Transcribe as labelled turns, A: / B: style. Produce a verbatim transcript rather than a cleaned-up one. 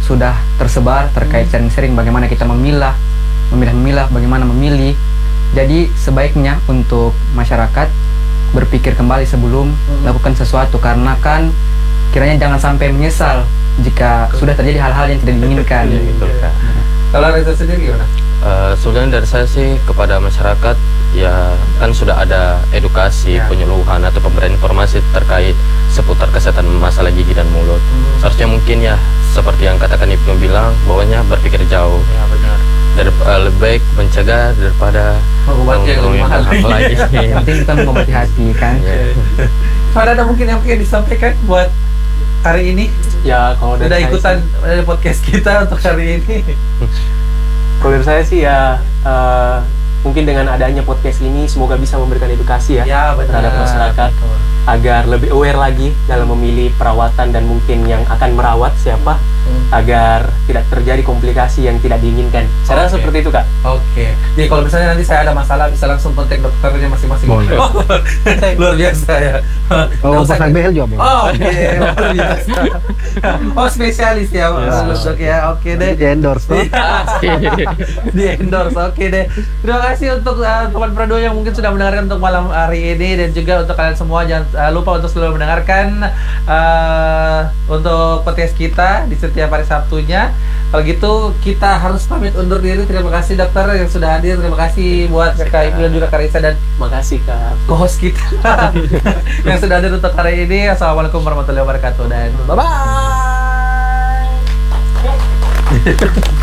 A: sudah tersebar terkait sharing-sharing bagaimana kita memilah, memilah-memilah, bagaimana memilih. Jadi sebaiknya untuk masyarakat berpikir kembali sebelum hmm. melakukan sesuatu, karena kan kiranya jangan sampai menyesal jika sudah terjadi hal-hal yang tidak diinginkan.
B: Betul, Kak.
C: Kalau Reza sendiri gimana?
B: Uh, sebenarnya dari saya sih kepada masyarakat, ya kan sudah ada edukasi, ya. penyuluhan atau pemberian informasi terkait seputar kesehatan masalah gigi dan mulut. Hmm. Seharusnya mungkin ya seperti yang katakan Ibnu bilang, bahwanya berpikir jauh.
C: Ya benar.
B: Dari, uh, lebih baik mencegah daripada
C: mengobati yang lebih mahal
B: lagi.
A: Penting kita mengobati hati kan.
C: Pak, ada mungkin yang ingin disampaikan buat hari ini?
D: Ya kalau
C: udah ikutan sih, podcast kita untuk hari ini.
D: Kalau dari saya sih ya uh, mungkin dengan adanya podcast ini semoga bisa memberikan edukasi ya,
C: ya
D: terhadap masyarakat, betul, agar lebih aware lagi dalam memilih perawatan dan mungkin yang akan merawat siapa, hmm. agar tidak terjadi komplikasi yang tidak diinginkan. Saya rasa
C: okay.
D: seperti itu, Kak.
C: Oke. Okay. Jadi kalau misalnya nanti saya ada masalah bisa langsung kontak dokternya masing-masing. Oh, luar biasa ya.
A: Oh, pasang behel juga boleh.
C: Oh, oke. Okay. Luar biasa. Oh, spesialis ya, Mas Dok ya. Oke deh.
A: Di endorse tuh.
C: Di endorse. Oke deh. Terima kasih untuk uh, teman Prado yang mungkin sudah mendengarkan untuk malam hari ini, dan juga untuk kalian semua jangan uh, lupa untuk selalu mendengarkan uh, untuk podcast kita di setiap hari Sabtunya. Kalau gitu kita harus pamit undur diri. Terima kasih dokter yang sudah hadir. Terima kasih buat Kak Ibu dan juga Kak Risa, dan
D: makasih Kak
C: co-host kita yang sudah hadir untuk hari ini. Assalamualaikum warahmatullahi wabarakatuh dan bye bye.